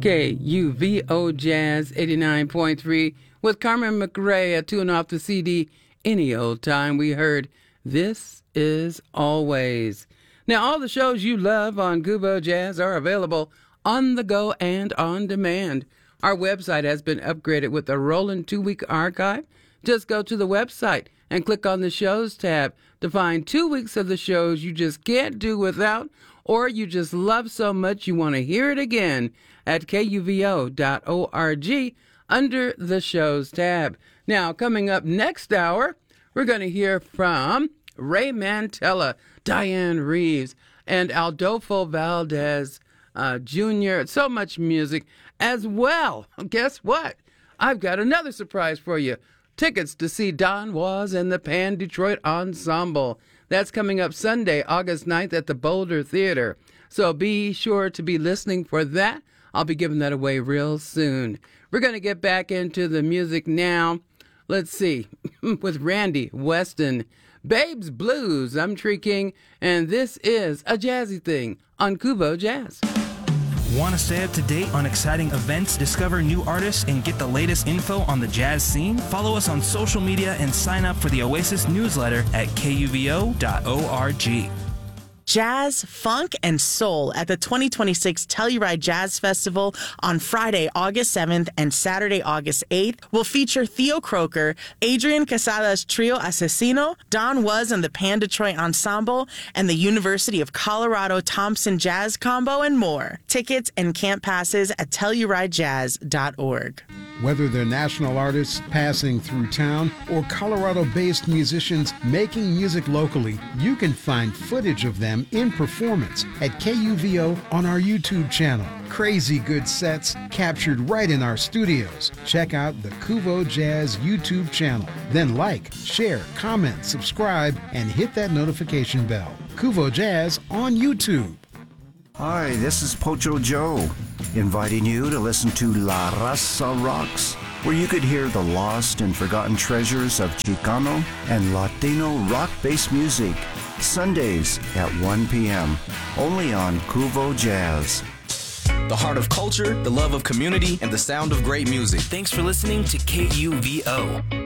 KUVO Jazz 89.3 with Carmen McRae, a tune off the CD Any Old Time. We heard This Is Always. Now, all the shows you love on KUVO Jazz are available on the go and on demand. Our website has been upgraded with a rolling 2-week archive. Just go to the website and click on the shows tab to find 2 weeks of the shows you just can't do without, or you just love so much you want to hear it again at kuvo.org under the shows tab. Now, coming up next hour, we're going to hear from Ray Mantella, Diane Reeves, and Adolfo Valdez Jr. So much music as well. Guess what? I've got another surprise for you. Tickets to see Don Was and the Pan Detroit Ensemble. That's coming up Sunday, August 9th at the Boulder Theater. So be sure to be listening for that. I'll be giving that away real soon. We're going to get back into the music now. Let's see, with Randy Weston. Babes Blues, I'm Tree King, and this is a jazzy thing on KUVO Jazz. Want to stay up to date on exciting events, discover new artists, and get the latest info on the jazz scene? Follow us on social media and sign up for the Oasis newsletter at kuvo.org. Jazz, funk, and soul at the 2026 Telluride Jazz Festival on Friday, August 7th and Saturday, August 8th will feature Theo Croker, Adrian Quesada's Trio Asesino, Don Was and the Pan Detroit Ensemble, and the University of Colorado Thompson Jazz Combo, and more. Tickets and camp passes at TellurideJazz.org. Whether they're national artists passing through town or Colorado-based musicians making music locally, you can find footage of them in performance at KUVO on our YouTube channel. Crazy good sets captured right in our studios. Check out the KUVO Jazz YouTube channel. Then like, share, comment, subscribe, and hit that notification bell. KUVO Jazz on YouTube. Hi, this is Pocho Joe, inviting you to listen to La Raza Rocks, where you could hear the lost and forgotten treasures of Chicano and Latino rock-based music, Sundays at 1 p.m., only on KUVO Jazz. The heart of culture, the love of community, and the sound of great music. Thanks for listening to KUVO.